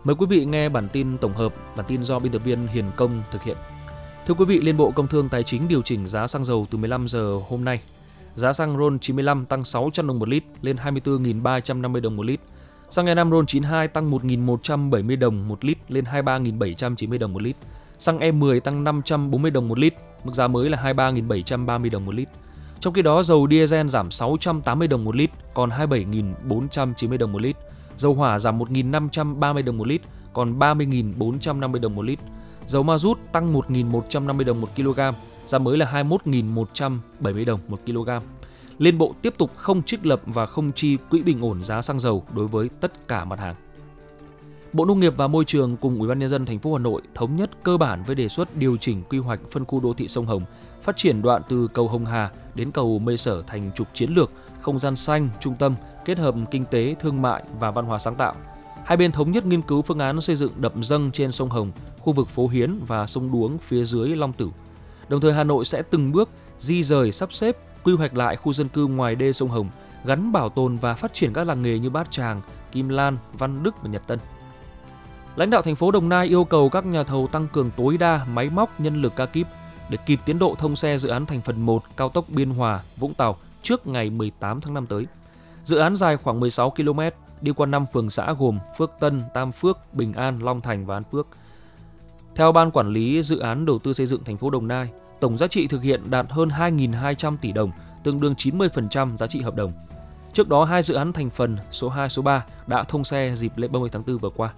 Mời quý vị nghe bản tin tổng hợp, bản tin do biên tập viên Hiền Công thực hiện. Thưa quý vị, Liên Bộ Công Thương Tài chính điều chỉnh giá xăng dầu từ 15 giờ hôm nay. Giá xăng RON 95 tăng 600 đồng một lít lên 24.350 đồng một lít. Xăng E5 RON 92 tăng 1.170 đồng một lít lên 23.790 đồng một lít. Xăng E10 tăng 540 đồng một lít, mức giá mới là 23.730 đồng một lít. Trong khi đó, dầu diesel giảm 680 đồng một lít, còn 27.490 đồng một lít. Dầu hỏa giảm 1.530 đồng một lít, còn 30.450 đồng một lít. Dầu ma rút tăng 1.150 đồng một kg, giá mới là 21.170 đồng một kg. Liên Bộ tiếp tục không trích lập và không chi quỹ bình ổn giá xăng dầu đối với tất cả mặt hàng. Bộ Nông nghiệp và Môi trường cùng Ủy ban nhân dân thành phố Hà Nội thống nhất cơ bản với đề xuất điều chỉnh quy hoạch phân khu đô thị sông Hồng, phát triển đoạn từ cầu Hồng Hà đến cầu Mây Sở thành trục chiến lược, không gian xanh, trung tâm, kết hợp kinh tế, thương mại và văn hóa sáng tạo. Hai bên thống nhất nghiên cứu phương án xây dựng đập dâng trên sông Hồng, khu vực Phố Hiến và sông Đuống phía dưới Long Tử. Đồng thời Hà Nội sẽ từng bước di rời, sắp xếp, quy hoạch lại khu dân cư ngoài đê sông Hồng, gắn bảo tồn và phát triển các làng nghề như Bát Tràng, Kim Lan, Văn Đức và Nhật Tân. Lãnh đạo thành phố Đồng Nai yêu cầu các nhà thầu tăng cường tối đa máy móc, nhân lực ca kíp để kịp tiến độ thông xe dự án thành phần 1 cao tốc Biên Hòa - Vũng Tàu trước ngày 18 tháng 5 tới. Dự án dài khoảng 16 km, đi qua 5 phường xã gồm Phước Tân, Tam Phước, Bình An, Long Thành và An Phước. Theo Ban Quản lý Dự án Đầu tư xây dựng thành phố Đồng Nai, tổng giá trị thực hiện đạt hơn 2.200 tỷ đồng, tương đương 90% giá trị hợp đồng. Trước đó, hai dự án thành phần số 2, số 3 đã thông xe dịp lễ 30 tháng 4 vừa qua.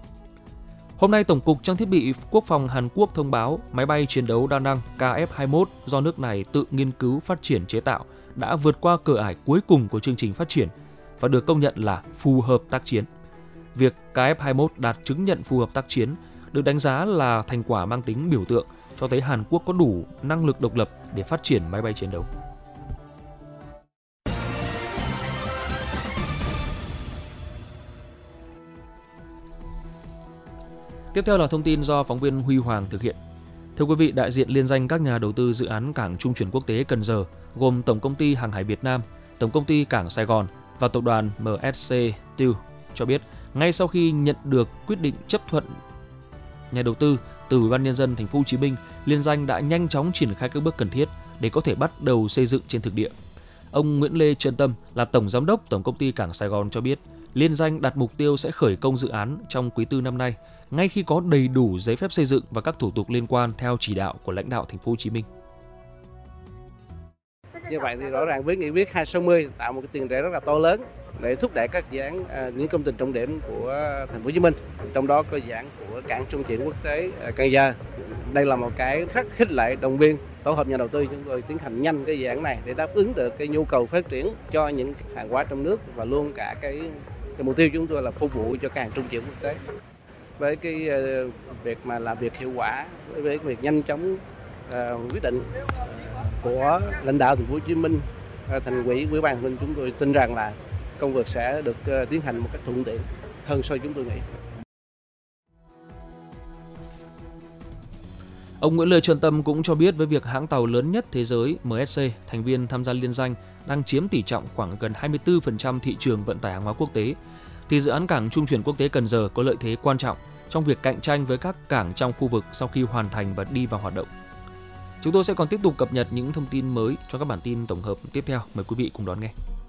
Hôm nay, Tổng cục Trang thiết bị Quốc phòng Hàn Quốc thông báo máy bay chiến đấu đa năng KF-21 do nước này tự nghiên cứu phát triển chế tạo đã vượt qua cửa ải cuối cùng của chương trình phát triển và được công nhận là phù hợp tác chiến. Việc KF-21 đạt chứng nhận phù hợp tác chiến được đánh giá là thành quả mang tính biểu tượng, cho thấy Hàn Quốc có đủ năng lực độc lập để phát triển máy bay chiến đấu. Tiếp theo là thông tin do phóng viên Huy Hoàng thực hiện. Thưa quý vị, đại diện liên danh các nhà đầu tư dự án cảng trung chuyển quốc tế Cần Giờ gồm Tổng công ty Hàng hải Việt Nam, Tổng công ty Cảng Sài Gòn và Tập đoàn MSC Steel cho biết, ngay sau khi nhận được quyết định chấp thuận nhà đầu tư từ Ủy ban nhân dân thành phố Hồ Chí Minh, liên danh đã nhanh chóng triển khai các bước cần thiết để có thể bắt đầu xây dựng trên thực địa. Ông Nguyễn Lê Trân Tâm là Tổng Giám đốc Tổng công ty Cảng Sài Gòn cho biết, liên danh đặt mục tiêu sẽ khởi công dự án trong quý tư năm nay, ngay khi có đầy đủ giấy phép xây dựng và các thủ tục liên quan theo chỉ đạo của lãnh đạo thành phố Hồ Chí Minh. Như vậy thì rõ ràng với nghị quyết 260 tạo một cái tiền đề rất là to lớn để thúc đẩy các dự án, những công trình trọng điểm của thành phố Hồ Chí Minh, trong đó có dự án của cảng trung chuyển quốc tế Cần Giờ. Đây là một cái rất khích lệ, động viên tổ hợp nhà đầu tư chúng tôi tiến hành nhanh cái dự án này để đáp ứng được cái nhu cầu phát triển cho những hàng hóa trong nước và luôn cả cái mục tiêu chúng tôi là phục vụ cho các hàng trung chuyển quốc tế. Với cái việc mà làm việc hiệu quả, với việc nhanh chóng quyết định của lãnh đạo thành phố Hồ Chí Minh, thành ủy, ủy ban nhân chúng tôi tin rằng là công việc sẽ được tiến hành một cách thuận tiện hơn so với chúng tôi nghĩ. Ông Nguyễn Lê Trân Tâm cũng cho biết với việc hãng tàu lớn nhất thế giới MSC, thành viên tham gia liên danh, đang chiếm tỷ trọng khoảng gần 24% thị trường vận tải hàng hóa quốc tế, thì dự án cảng trung chuyển quốc tế Cần Giờ có lợi thế quan trọng trong việc cạnh tranh với các cảng trong khu vực sau khi hoàn thành và đi vào hoạt động. Chúng tôi sẽ còn tiếp tục cập nhật những thông tin mới cho các bản tin tổng hợp tiếp theo. Mời quý vị cùng đón nghe.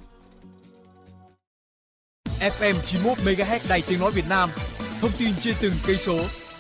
FM 91 MHz Đài Tiếng nói Việt Nam. Thông tin trên từng cây số.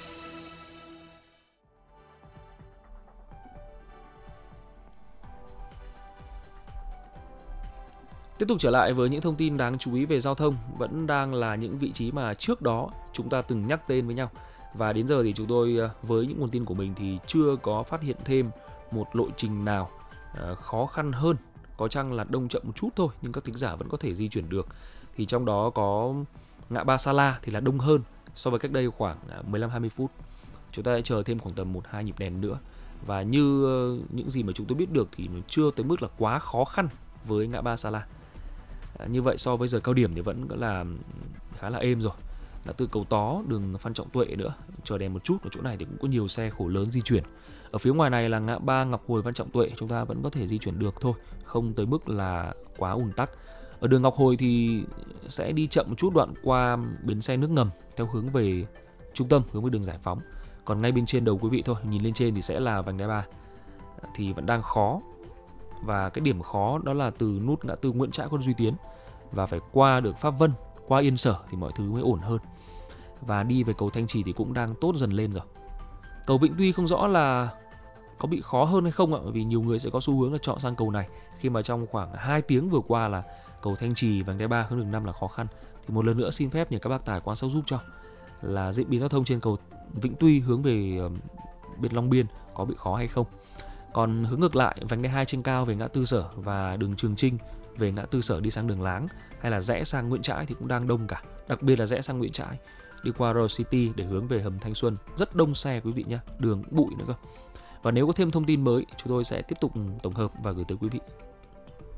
Tiếp tục trở lại với những thông tin đáng chú ý về giao thông, vẫn đang là những vị trí mà trước đó chúng ta từng nhắc tên với nhau. Và đến giờ thì chúng tôi với những nguồn tin của mình thì chưa có phát hiện thêm một lộ trình nào khó khăn hơn. Có chăng là đông chậm một chút thôi nhưng các thính giả vẫn có thể di chuyển được. Thì trong đó có ngã ba Sa La thì là đông hơn so với cách đây khoảng 15-20 phút. Chúng ta sẽ chờ thêm khoảng tầm 1-2 nhịp đèn nữa. Và như những gì mà chúng tôi biết được thì nó chưa tới mức là quá khó khăn với ngã ba Sa La. Như vậy so với giờ cao điểm thì vẫn là khá là êm rồi. Đã từ Cầu Tó, đường Phan Trọng Tuệ nữa, chờ đèn một chút, ở chỗ này thì cũng có nhiều xe khổ lớn di chuyển. Ở phía ngoài này là ngã ba Ngọc Hồi, Phan Trọng Tuệ, chúng ta vẫn có thể di chuyển được thôi, không tới mức là quá ùn tắc. Ở đường Ngọc Hồi thì sẽ đi chậm một chút đoạn qua bến xe nước ngầm theo hướng về trung tâm, hướng về đường Giải Phóng. Còn ngay bên trên đầu quý vị thôi, nhìn lên trên thì sẽ là vành đai 3. Thì vẫn đang khó. Và cái điểm khó đó là từ nút ngã tư Nguyễn Trãi Quân Duy Tiến và phải qua được Pháp Vân, qua Yên Sở thì mọi thứ mới ổn hơn. Và đi về cầu Thanh Trì thì cũng đang tốt dần lên rồi. Cầu Vĩnh Tuy không rõ là có bị khó hơn hay không ạ, bởi vì nhiều người sẽ có xu hướng là chọn sang cầu này khi mà trong khoảng 2 tiếng vừa qua là cầu Thanh Trì, vành đai 3 hướng đường 5 là khó khăn. Thì một lần nữa xin phép nhờ các bác tài quan sát giúp cho là diễn biến giao thông trên cầu Vĩnh Tuy hướng về bên Long Biên có bị khó hay không. Còn hướng ngược lại, vành đai 2 trên cao về ngã tư Sở và đường Trường Chinh về ngã tư Sở đi sang đường Láng hay là rẽ sang Nguyễn Trãi thì cũng đang đông cả. Đặc biệt là rẽ sang Nguyễn Trãi đi qua Royal City để hướng về hầm Thanh Xuân rất đông xe quý vị nhé, đường bụi nữa cơ. Và nếu có thêm thông tin mới chúng tôi sẽ tiếp tục tổng hợp và gửi tới quý vị.